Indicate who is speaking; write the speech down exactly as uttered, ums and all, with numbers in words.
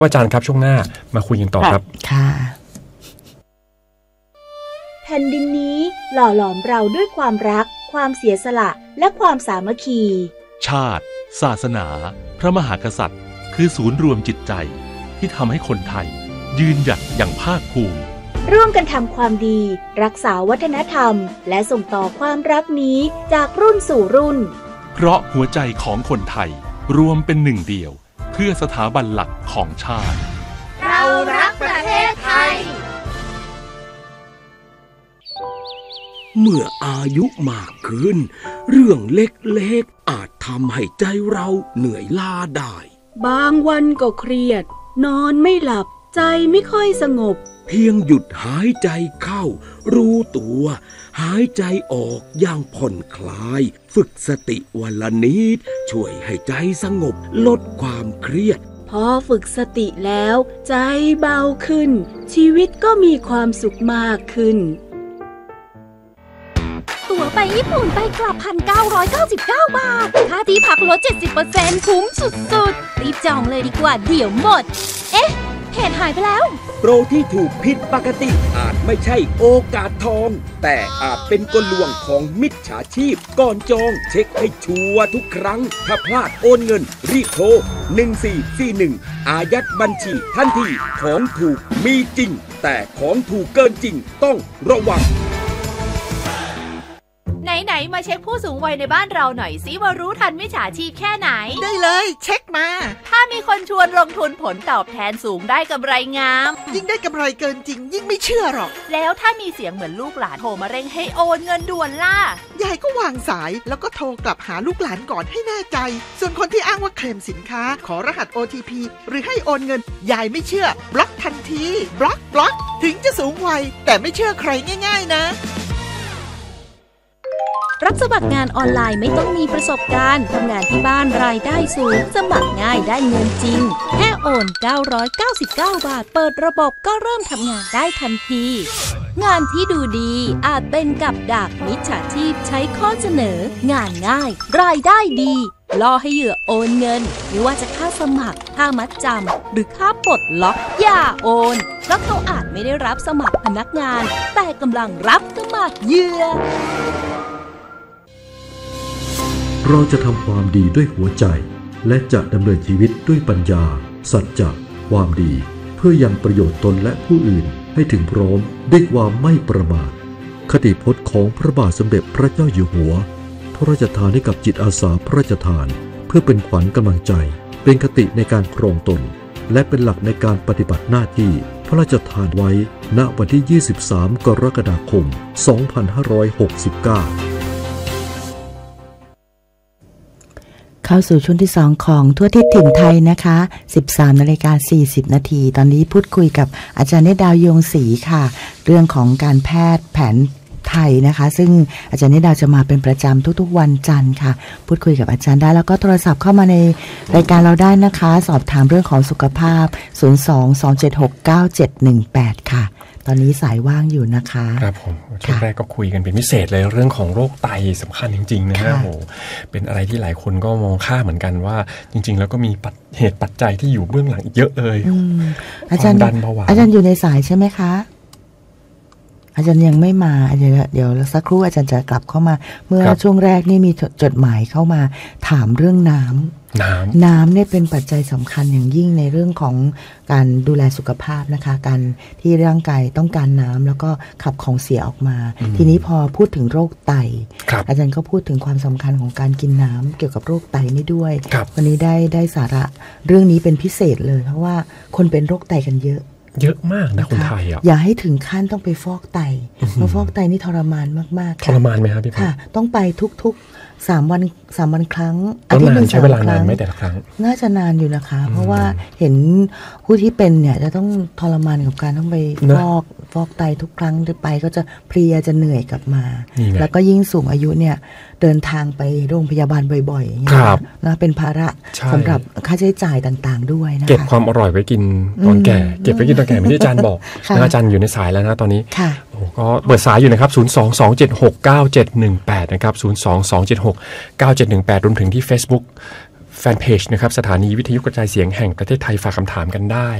Speaker 1: อาจารย์ครับช่วงหน้ามาคุยกันต่อครับ
Speaker 2: ค่ะ
Speaker 3: แผ่นดินนี้หล่อหลอมเราด้วยความรักความเสียสละและความสามัคคี
Speaker 4: ชาติศาสนาพระมหากษัตริย์คือศูนย์รวมจิตใจที่ทำให้คนไทยยืนหยัดอย่างภาคภูมิ
Speaker 3: ร่วมกันทำความดีรักษาวัฒนธรรมและส่งต่อความรักนี้จากรุ่นสู่รุ่น
Speaker 4: เพราะหัวใจของคนไทยรวมเป็นหนึ่งเดียวเพื่อสถาบันหลักของชาติ
Speaker 5: เรารักประเทศไทย
Speaker 6: เมื่ออายุมากขึ้นเรื่องเล็กๆอาจทำให้ใจเราเหนื่อยล้าได้
Speaker 3: บางวันก็เครียดนอนไม่หลับใจไม่ค่อยสงบ
Speaker 6: เพียงหยุดหายใจเข้ารู้ตัวหายใจออกอย่างผ่อนคลายฝึกสติวันละนิดช่วยให้ใจสงบลดความเครียด
Speaker 3: พอฝึกสติแล้วใจเบาขึ้นชีวิตก็มีความสุขมากขึ้น
Speaker 5: ตั๋วไปญี่ปุ่นไปกลับ หนึ่งพันเก้าร้อยเก้าสิบเก้า บาทค่าที่พักลด เจ็ดสิบเปอร์เซ็นต์ คุ้มสุดๆรีบจองเลยดีกว่าเดี๋ยวหมดเอ๊ะเพจหายไปแล้ว
Speaker 6: โปรที่ถูกผิดปกติอาจไม่ใช่โอกาสทองแต่อาจเป็นกลลวงของมิจฉาชีพก่อนจองเช็คให้ชัวร์ทุกครั้งถ้าพลาดโอนเงินรีบโทรหนึ่งสี่สี่หนึ่งอายัดบัญชีทันทีของถูกมีจริงแต่ของถูกเกินจริงต้องระวัง
Speaker 5: ไหนๆมาเช็คผู้สูงวัยในบ้านเราหน่อยสิว่ารู้ทันมิจฉาชีพแค่ไหน
Speaker 7: ได้เลยเช็คมา
Speaker 5: ถ้ามีคนชวนลงทุนผลตอบแทนสูงได้กำไรงาม
Speaker 7: ยิ่งได้กำไรเกินจริงยิ่งไม่เชื่อหรอก
Speaker 5: แล้วถ้ามีเสียงเหมือนลูกหลานโทรมาเร่งให้โอนเงินด่วนล่ะ
Speaker 7: ยายก็วางสายแล้วก็โทรกลับหาลูกหลานก่อนให้แน่ใจส่วนคนที่อ้างว่าเคลมสินค้าขอรหัส โอ ที พี หรือให้โอนเงินยายไม่เชื่อบล็อกทันทีบล็อกบล็อกถึงจะสูงวัยแต่ไม่เชื่อใครง่ายๆนะ
Speaker 5: รับสมัครงานออนไลน์ไม่ต้องมีประสบการณ์ทำงานที่บ้านรายได้สูงสมัครง่ายได้เงินจริงแค่โอนเก้าร้อยเก้าสิบเก้าบาทเปิดระบบก็เริ่มทำงานได้ทันทีงานที่ดูดีอาจเป็นกับดักมิจฉาชีพใช้ข้อเสนองานง่ายรายได้ดีล่อให้เหยื่อโอนเงินไม่ว่าจะค่าสมัครค่ามัดจำหรือค่าปลดล็อกอย่าโอนเพราะเขาอาจไม่ได้รับสมัครพนักงานแต่กำลังรับสมัครเหยื่อ
Speaker 8: เราจะทำความดีด้วยหัวใจและจะดำเนินชีวิตด้วยปัญญาสัจจะความดีเพื่อยังประโยชน์ตนและผู้อื่นให้ถึงพร้อมด้วยความไม่ประมาทคติพจน์ของพระบาทสมเด็จพระเจ้าอยู่หัวพระราชทานให้กับจิตอาสาพระราชทานเพื่อเป็นขวัญกำลังใจเป็นคติในการครองตนและเป็นหลักในการปฏิบัติหน้าที่พระราชทานไว้ณวันที่ยี่สิบสามกรกฎาคมสองพันห้าร้อยหกสิบเก้า
Speaker 2: เข้าสู่ช่วงที่สองของทั่วทิศถิ่นไทยนะคะ สิบสามนาฬิกาสี่สิบนาทีตอนนี้พูดคุยกับอาจารย์เนตรดาว ยวงศรีค่ะเรื่องของการแพทย์แผนไทยนะคะซึ่งอาจารย์เนตรดาวจะมาเป็นประจำทุกๆวันจันทร์ค่ะพูดคุยกับอาจารย์ได้แล้วก็โทรศัพท์เข้ามาในรายการเราได้นะคะสอบถามเรื่องของสุขภาพศูนย์ สอง สอง เจ็ด หก เก้า เจ็ด หนึ่ง แปดค่ะตอนนี้สายว่างอยู่นะคะ
Speaker 1: ครับผมช่วงแรกก็คุยกันเป็นพิเศษเลยเรื่องของโรคไตสำคัญจริงๆนะฮะโอ้เป็นอะไรที่หลายคนก็มองข้ามเหมือนกันว่าจริงๆแล้วก็มีเหตุปัจจัยที่อยู่เบื้องหลังอีกเยอะเลย
Speaker 2: อาจารย์อาจารย์อยู่ในสายใช่ไหมคะอาจารย์ยังไม่มาเดี๋ยวเดี๋ยวสักครู่อาจารย์จะกลับเข้ามาเมื่อช่วงแรกนี่มีจดหมายเข้ามาถามเรื่องน้ำน้ำน้ำเนี่ยเป็นปัจจัยสำคัญอย่างยิ่งในเรื่องของการดูแลสุขภาพนะคะการที่ร่างกายต้องการน้ำแล้วก็ขับของเสียออกมาทีนี้พอพูดถึงโรคไตอาจารย์ก็พูดถึงความสำคัญของการกินน้ำเกี่ยวกับโรคไตนี่ด้วยวันนี้ได้ได้สาระเรื่องนี้เป็นพิเศษเลยเพราะว่าคนเป็นโรคไตกันเยอะ
Speaker 1: เยอะมากนะคนไทยอ่ะ
Speaker 2: อย่าให้ถึงขั้นต้องไปฟอกไตเพราะฟอกไตนี่ทรมานมาก
Speaker 1: ๆทรมานไหมครับพี่
Speaker 2: ค่ะต้องไปทุกๆสามวันสามวันครั้ง
Speaker 1: อาทิตย์นึงใช้เวลานานไหมแต่ละครั้ง
Speaker 2: น่าจะนานอยู่นะคะเพราะว่าเห็นผู้ที่เป็นเนี่ยจะต้องทรมานกับการต้องไปฟอกฟอกไตทุกครั้งที่ไปก็จะเพลียจะเหนื่อยกลับมาแล้วก็ยิ่งสูงอายุเนี่ยเดินทางไปโรงพยาบาลบ่อยๆอย่างเงี้ยนะเป็นภาระสำหรับค่าใช้จ่ายต่างๆด้วยนะคะ
Speaker 1: เก็บความอร่อยไว้กินตอนแก่เก็บไว้กินตอนแก่ไม่ได้อาจารย์บอกนะอาจารย์อยู่ในสายแล้วนะตอนนี้โอ้ก็เปิดสายอยู่นะครับศูนย์ สอง สอง เจ็ด หก เก้า เจ็ด หนึ่ง แปดนะครับศูนย์ สอง สอง เจ็ด หก เก้า เจ็ด หนึ่ง แปดรวมถึงที่ Facebook แฟนเพจนะครับสถานีวิทยุกระจายเสียงแห่งประเทศไทยฝากคำถามกันได้